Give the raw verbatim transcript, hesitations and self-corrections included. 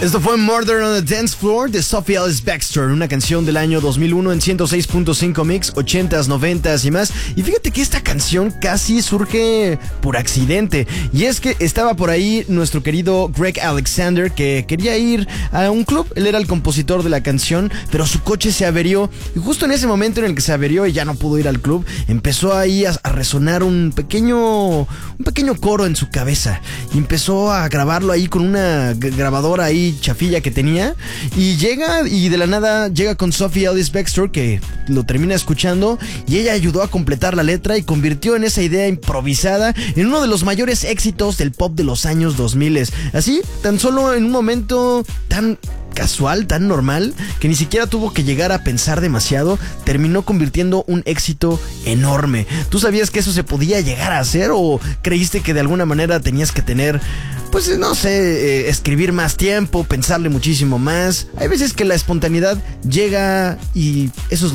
Esto fue Murder on the Dance Floor de Sophie Ellis Bextor, una canción del año dos mil uno en ciento seis punto cinco Mix, ochentas, noventas y más. Y fíjate que esta canción casi surge por accidente. Y es que estaba por ahí nuestro querido Greg Alexander, que quería ir a un club. Él era el compositor de la canción, pero su coche se averió. Y justo en ese momento en el que se averió y ya no pudo ir al club, empezó ahí a, a resonar un pequeño, un pequeño coro en su cabeza. Y empezó a grabarlo ahí con una grabadora ahí chafilla que tenía, y llega y de la nada llega con Sophie Ellis Bextor, que lo termina escuchando, y ella ayudó a completar la letra y convirtió en esa idea improvisada en uno de los mayores éxitos del pop de los años dos mil. Así, tan solo en un momento tan casual, tan normal, que ni siquiera tuvo que llegar a pensar demasiado, terminó convirtiendo un éxito enorme. ¿Tú sabías que eso se podía llegar a hacer, o creíste que de alguna manera tenías que tener, pues no sé, eh, escribir más tiempo, pensarle muchísimo más? Hay veces que la espontaneidad llega y eso es